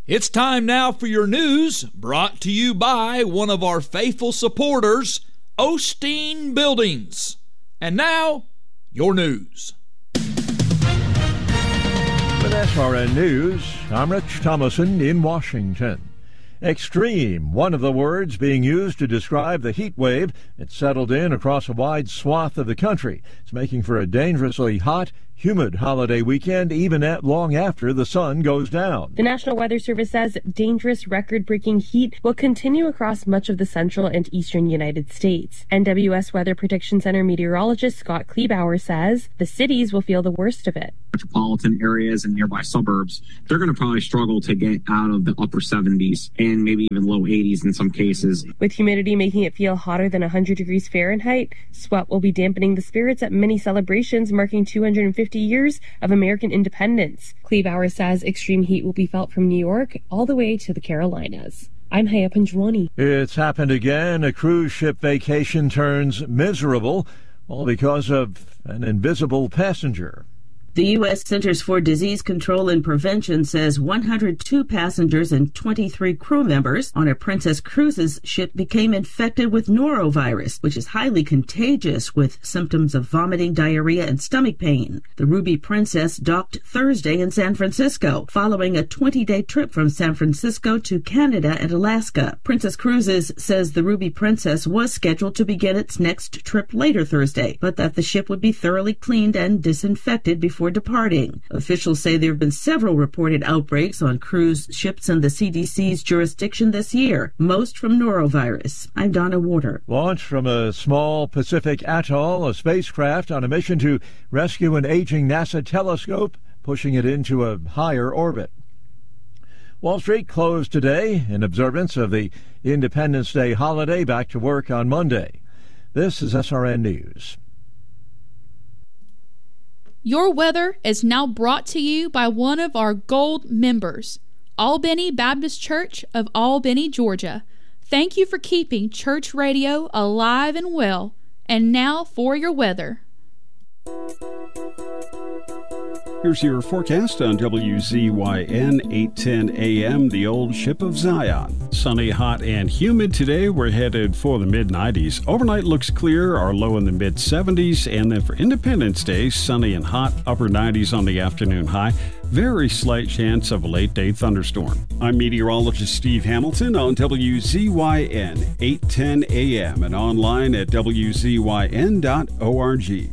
It's time now for your news, brought to you by one of our faithful supporters, Osteen Buildings. And now, your news. With SRN News, I'm Rich Thomason in Washington. Extreme, one of the words being used to describe the heat wave that settled in across a wide swath of the country. It's making for a dangerously hot, humid holiday weekend, even long after the sun goes down. The National Weather Service says dangerous, record-breaking heat will continue across much of the central and eastern United States. NWS Weather Prediction Center meteorologist Scott Kleebauer says the cities will feel the worst of it. Metropolitan areas and nearby suburbs, they're going to probably struggle to get out of the upper 70s and maybe even low 80s in some cases. With humidity making it feel hotter than 100 degrees Fahrenheit, sweat will be dampening the spirits at many celebrations marking 250 years of American independence. Kleebauer says extreme heat will be felt from New York all the way to the Carolinas. I'm Haya Panjwani. It's happened again. A cruise ship vacation turns miserable, all because of an invisible passenger. The U.S. Centers for Disease Control and Prevention says 102 passengers and 23 crew members on a Princess Cruises ship became infected with norovirus, which is highly contagious with symptoms of vomiting, diarrhea, and stomach pain. The Ruby Princess docked Thursday in San Francisco, following a 20-day trip from San Francisco to Canada and Alaska. Princess Cruises says the Ruby Princess was scheduled to begin its next trip later Thursday, but that the ship would be thoroughly cleaned and disinfected before departing. Officials say there have been several reported outbreaks on cruise ships in the CDC's jurisdiction this year, most from norovirus. I'm Donna Warder. Launched from a small Pacific atoll, a spacecraft on a mission to rescue an aging NASA telescope, pushing it into a higher orbit. Wall Street closed today in observance of the Independence Day holiday, back to work on Monday. This is SRN News. Your weather is now brought to you by one of our gold members, Albany Baptist Church of Albany, Georgia. Thank you for keeping church radio alive and well. And now for your weather. Here's your forecast on WZYN 810 AM, the old ship of Zion. Sunny, hot, and humid today. We're headed for the mid-90s. Overnight looks clear, our low in the mid-70s. And then for Independence Day, sunny and hot, upper 90s on the afternoon high. Very slight chance of a late-day thunderstorm. I'm meteorologist Steve Hamilton on WZYN 810 AM and online at WZYN.org.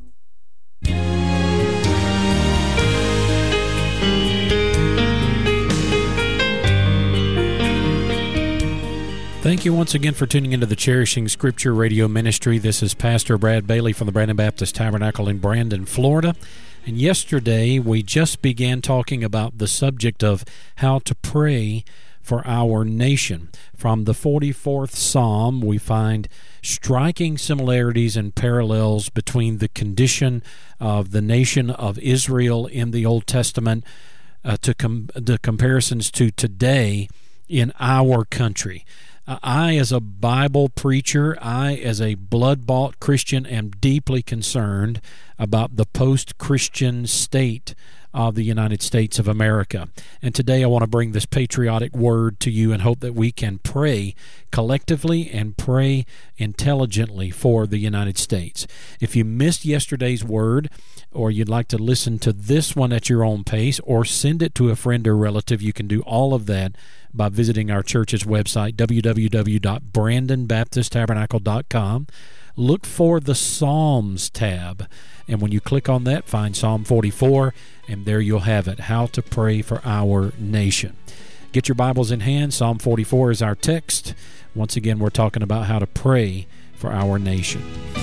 Thank you once again for tuning into the Cherishing Scripture Radio Ministry. This is Pastor Brad Bailey from the Brandon Baptist Tabernacle in Brandon, Florida. And yesterday we just began talking about the subject of how to pray for our nation. From the 44th Psalm, we find striking similarities and parallels between the condition of the nation of Israel in the Old Testament to the comparisons to today in our country. I, as a Bible preacher, I, as a blood-bought Christian, am deeply concerned about the post-Christian state of the United States of America. And today I want to bring this patriotic word to you and hope that we can pray collectively and pray intelligently for the United States. If you missed yesterday's word, or you'd like to listen to this one at your own pace, or send it to a friend or relative, you can do all of that by visiting our church's website, www.brandonbaptisttabernacle.com. Look for the Psalms tab, and when you click on that, find Psalm 44, and there you'll have it, how to pray for our nation. Get your Bibles in hand. Psalm 44 is our text. Once again, we're talking about how to pray for our nation.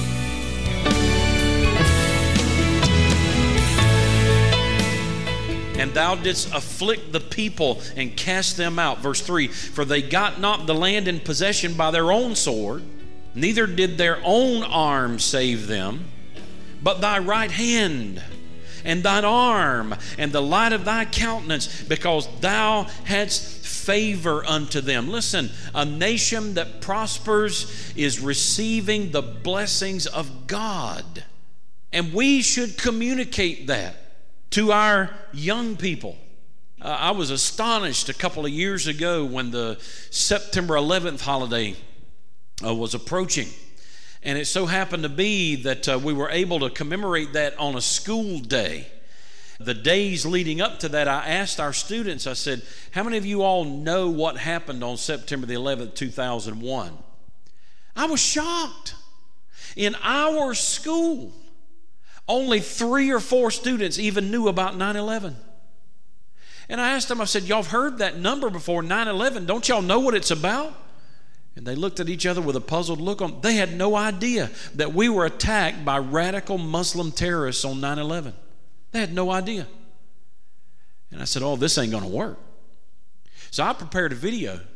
And thou didst afflict the people and cast them out. Verse 3, for they got not the land in possession by their own sword, neither did their own arm save them, but thy right hand and thine arm and the light of thy countenance, because thou hadst favor unto them. Listen, a nation that prospers is receiving the blessings of God. And we should communicate that to our young people, I was astonished a couple of years ago when the September 11th holiday was approaching. And it so happened to be that we were able to commemorate that on a school day. The days leading up to that, I asked our students, I said, how many of you all know what happened on September the 11th, 2001? I was shocked. In our school, only 3 or 4 students even knew about 9/11. And I asked them, I said, y'all have heard that number before, 9/11. Don't y'all know what it's about? And they looked at each other with a puzzled look on. They had no idea that we were attacked by radical Muslim terrorists on 9/11. They had no idea. And I said, oh, this ain't going to work. So I prepared a video.